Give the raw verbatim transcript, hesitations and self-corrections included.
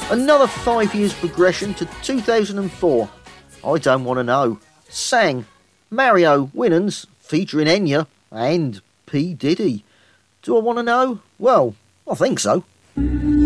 Another five years progression to two thousand four. I Don't Want to Know. Sang Mario Winans featuring Enya and P. Diddy. Do I want to know? Well, I think so.